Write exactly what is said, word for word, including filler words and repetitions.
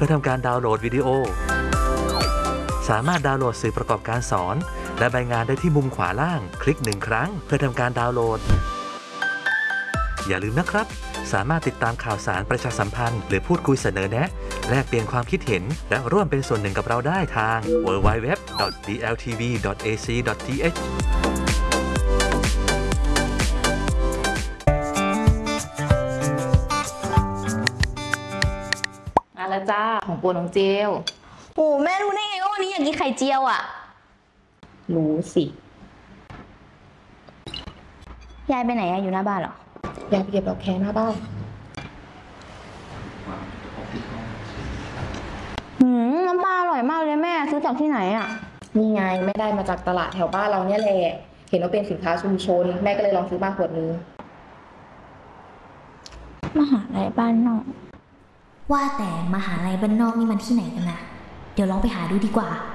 พื่อทำการดาวน์โหลดวิดีโอสามารถดาวน์โหลดสื่อประกอบการสอนและใบงานได้ที่มุมขวาล่างคลิกหนึ่งครั้งเพื่อทำการดาวน์โหลดอย่าลืมนะครับสามารถติดตามข่าวสารประชาสัมพันธ์หรือพูดคุยเสนอแนะแลกเปลี่ยนความคิดเห็นและร่วมเป็นส่วนหนึ่งกับเราได้ทาง ดับเบิลยู ดับเบิลยู ดับเบิลยู ดอท ดี แอล ที วี ดอท เอ ซี ดอท ที เอชมาแล้วจ้าของโปรดน้องเจลโอ้แม่รู้ได้ไงว่าวันนี้อยากกินไข่เจียวอ่ะรู้สิยายไปไหนอะอยู่หน้าบ้านเหรอยายไปเก็บดอกแคหน้าบ้านหืมน้ำปลาอร่อยมากเลยแม่ซื้อจากที่ไหนอ่ะนี่ไงไม่ได้มาจากตลาดแถวบ้านเราเนี่ยแหละเห็นว่าเป็นสินค้าชุมชนแม่ก็เลยลองซื้อมาขวดนึงมหาลัยบ้านนอกว่าแต่มหาลัยบ้านนอกนี่มันที่ไหนกันนะเดี๋ยวลองไปหาดูดีกว่า